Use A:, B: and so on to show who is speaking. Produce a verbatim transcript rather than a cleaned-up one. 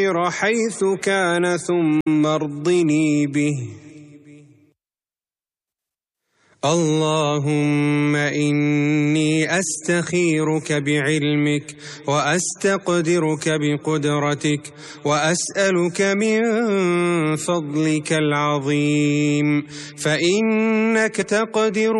A: حيث كان ثم ارضني به. اللهم إني أستخيرك بعلمك وأستقدرك بقدرتك وأسألك من فضلك العظيم، فإنك تقدر